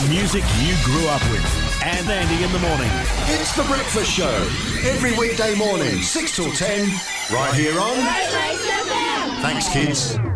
music you grew up with. And Andy in the morning. It's The Breakfast Show. Every weekday morning, 6 till 10, right here on... Thanks, kids.